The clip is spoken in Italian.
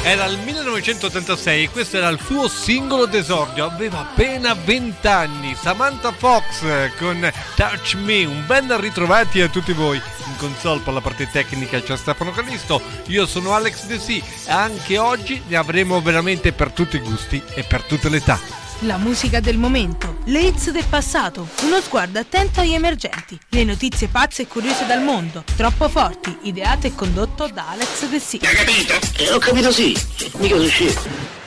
Era il 1986 e questo era il suo singolo d'esordio, aveva appena 20 anni. Samantha Fox con Touch Me. Un ben ritrovati a tutti voi. In console per la parte tecnica c'è Stefano Callisto, io sono Alex De Sì e anche oggi ne avremo veramente per tutti i gusti e per tutte le età. La musica del momento, le hits del passato, uno sguardo attento agli emergenti, le notizie pazze e curiose dal mondo, troppo forti, ideato e condotto da Alex De Sì. Hai capito? Ho capito sì, mica sono scemo.